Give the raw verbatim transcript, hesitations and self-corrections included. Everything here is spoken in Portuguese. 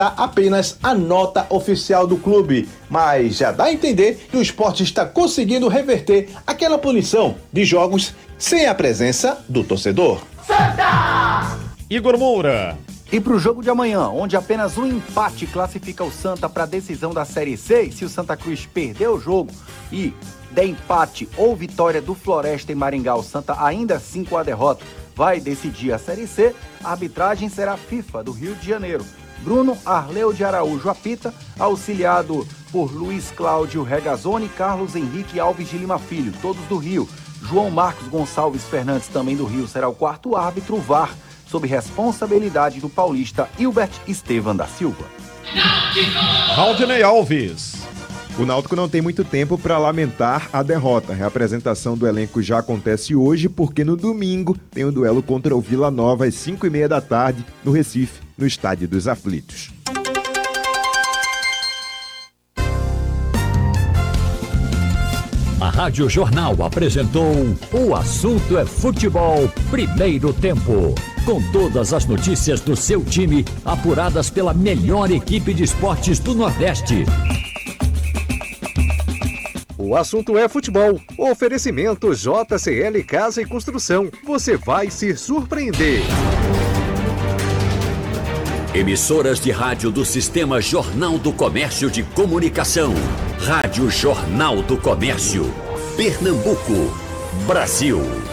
apenas a nota oficial do clube, mas já dá a entender que o esporte está conseguindo reverter aquela punição de jogos sem a presença do torcedor. Santa! Igor Moura. E para o jogo de amanhã, onde apenas um empate classifica o Santa para a decisão da Série C, e se o Santa Cruz perder o jogo e der empate ou vitória do Floresta em Maringá, o Santa ainda assim com a derrota vai decidir a Série C, a arbitragem será a FIFA do Rio de Janeiro. Bruno Arleu de Araújo apita, auxiliado por Luiz Cláudio Regazzoni, Carlos Henrique Alves de Lima Filho, todos do Rio. João Marcos Gonçalves Fernandes, também do Rio, será o quarto árbitro. V A R, sob responsabilidade do paulista Hilbert Estevam da Silva. Valdinei Alves. O Náutico não tem muito tempo para lamentar a derrota. A reapresentação do elenco já acontece hoje, porque no domingo tem o duelo contra o Vila Nova às cinco e meia da tarde, no Recife, no Estádio dos Aflitos. A Rádio Jornal apresentou O Assunto é Futebol, primeiro tempo. Com todas as notícias do seu time, apuradas pela melhor equipe de esportes do Nordeste. O Assunto é Futebol. Oferecimento J C L Casa e Construção. Você vai se surpreender. Emissoras de rádio do Sistema Jornal do Comércio de Comunicação. Rádio Jornal do Comércio. Pernambuco, Brasil.